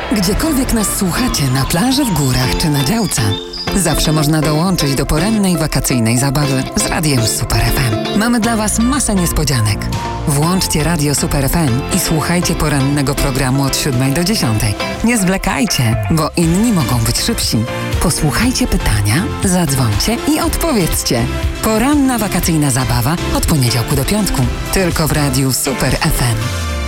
Gdziekolwiek nas słuchacie, na plaży, w górach czy na działce, zawsze można dołączyć do porannej wakacyjnej zabawy z Radiem Super FM. Mamy dla Was masę niespodzianek. Włączcie Radio Super FM i słuchajcie porannego programu od 7 do 10. Nie zwlekajcie, bo inni mogą być szybsi. Posłuchajcie pytania, zadzwońcie i odpowiedzcie. Poranna wakacyjna zabawa od poniedziałku do piątku. Tylko w Radiu Super FM.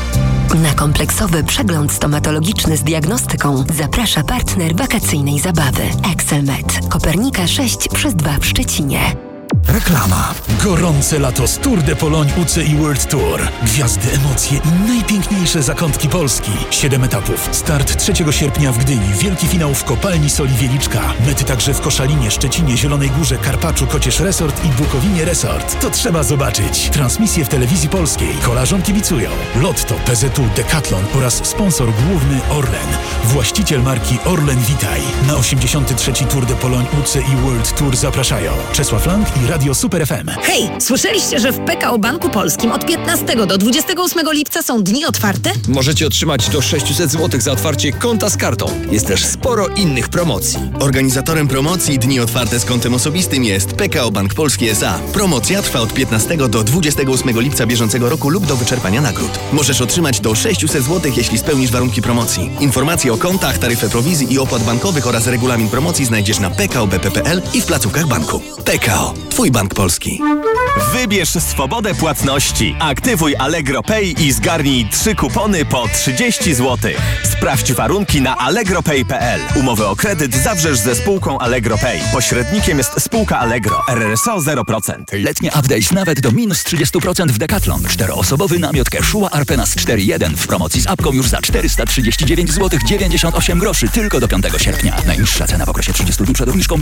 Na kompleksowy przegląd stomatologiczny z diagnostyką zaprasza partner wakacyjnej zabawy Excelmed. Kopernika 6/2 w Szczecinie. Reklama. Gorące lato z Tour de Pologne UCI World Tour. Gwiazdy, emocje i najpiękniejsze zakątki Polski. 7 etapów. Start 3 sierpnia w Gdyni. Wielki finał w Kopalni Soli Wieliczka. Mety także w Koszalinie, Szczecinie, Zielonej Górze, Karpaczu, Kocież Resort i Bukowinie Resort. To trzeba zobaczyć. Transmisje w Telewizji Polskiej. Kolarzom kibicują Lotto, PZU, Decathlon oraz sponsor główny Orlen. Właściciel marki Orlen Witaj. Na 83. Tour de Pologne UCI World Tour zapraszają Czesław Lang i Radio Super FM. Hej, słyszeliście, że w PKO Banku Polskim od 15 do 28 lipca są dni otwarte? Możecie otrzymać do 600 zł za otwarcie konta z kartą. Jest też sporo innych promocji. Organizatorem promocji Dni Otwarte z kontem osobistym jest PKO Bank Polski S.A. Promocja trwa od 15 do 28 lipca bieżącego roku lub do wyczerpania nagród. Możesz otrzymać do 600 zł, jeśli spełnisz warunki promocji. Informacje o kontach, taryfę prowizji i opłat bankowych oraz regulamin promocji znajdziesz na pkobp.pl i w placówkach banku. PKO. Twój bank polski. Wybierz swobodę płatności. Aktywuj Allegro Pay i zgarnij 3 kupony po 30 zł. Sprawdź warunki na allegropay.pl. Umowę o kredyt zawrzesz ze spółką Allegro Pay. Pośrednikiem jest spółka Allegro. RRSO 0%. Letnie update nawet do minus 30% w Decathlon. 4-osobowy namiot Quechua Arpenas 4.1 w promocji z apką już za 439 zł 98 groszy tylko do 5 sierpnia. Najniższa cena w okresie 30 dni przed obniżką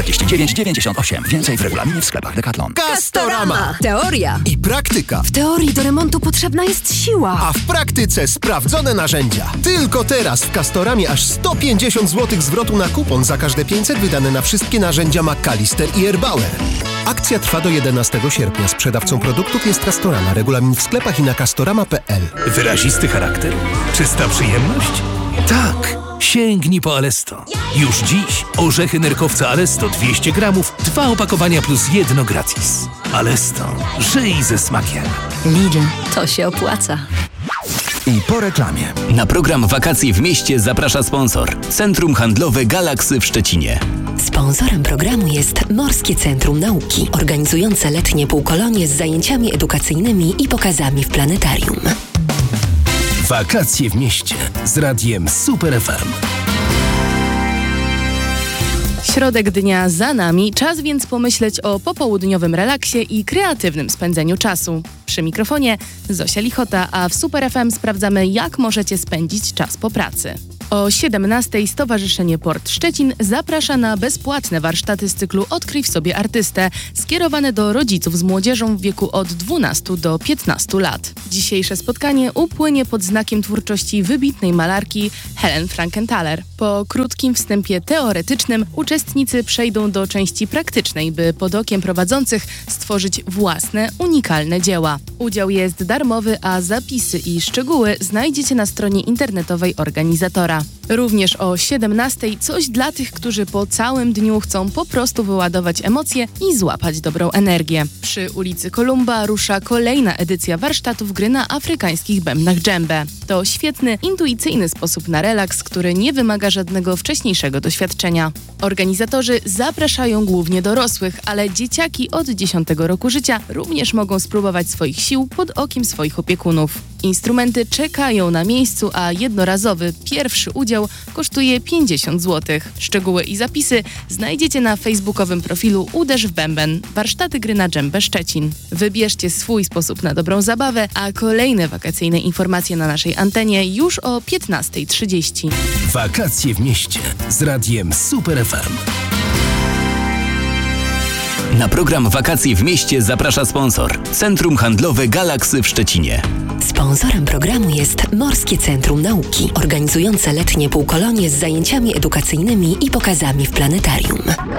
549,98. Więcej w regulaminie w sklepach Decathlon. Castorama. Teoria I praktyka. W teorii do remontu potrzebna jest siła. A w praktyce sprawdzone narzędzia. Tylko teraz w Castoramie aż 150 zł zwrotu na kupon za każde 500 wydane na wszystkie narzędzia McAllister i Erbauer. Akcja trwa do 11 sierpnia. Sprzedawcą produktów jest Castorama. Regulamin w sklepach i na castorama.pl. Wyrazisty charakter? Czysta przyjemność? Tak! Sięgnij po Alesto. Już dziś orzechy nerkowca Alesto 200 gramów, 2 opakowania plus 1 gratis. Alesto. Żyj ze smakiem. Lidl, to się opłaca. I po reklamie. Na program Wakacji w mieście zaprasza sponsor. Centrum Handlowe Galaksy w Szczecinie. Sponsorem programu jest Morskie Centrum Nauki, organizujące letnie półkolonie z zajęciami edukacyjnymi i pokazami w planetarium. Wakacje w mieście z Radiem Super FM. Środek dnia za nami, czas więc pomyśleć o popołudniowym relaksie i kreatywnym spędzeniu czasu. Przy mikrofonie Zosia Lichota, a w Super FM sprawdzamy, jak możecie spędzić czas po pracy. O 17:00 Stowarzyszenie Port Szczecin zaprasza na bezpłatne warsztaty z cyklu Odkryj w sobie artystę, skierowane do rodziców z młodzieżą w wieku od 12 do 15 lat. Dzisiejsze spotkanie upłynie pod znakiem twórczości wybitnej malarki Helen Frankenthaler. Po krótkim wstępie teoretycznym uczestnicy przejdą do części praktycznej, by pod okiem prowadzących stworzyć własne, unikalne dzieła. Udział jest darmowy, a zapisy i szczegóły znajdziecie na stronie internetowej organizatora. Również o 17:00 coś dla tych, którzy po całym dniu chcą po prostu wyładować emocje i złapać dobrą energię. Przy ulicy Kolumba rusza kolejna edycja warsztatów gry na afrykańskich bębnach dżembe. To świetny, intuicyjny sposób na relaks, który nie wymaga żadnego wcześniejszego doświadczenia. Organizatorzy zapraszają głównie dorosłych, ale dzieciaki od 10 roku życia również mogą spróbować swoich sił pod okiem swoich opiekunów. Instrumenty czekają na miejscu, a jednorazowy, pierwszy udział kosztuje 50 zł. Szczegóły i zapisy znajdziecie na facebookowym profilu Uderz w Bęben. Warsztaty gry na dżembę Szczecin. Wybierzcie swój sposób na dobrą zabawę, a kolejne wakacyjne informacje na naszej antenie już o 15:30. Wakacje w mieście z Radiem Super FM. Na program Wakacji w mieście zaprasza sponsor. Centrum Handlowe Galaksy w Szczecinie. Sponsorem programu jest Morskie Centrum Nauki, organizujące letnie półkolonie z zajęciami edukacyjnymi i pokazami w planetarium.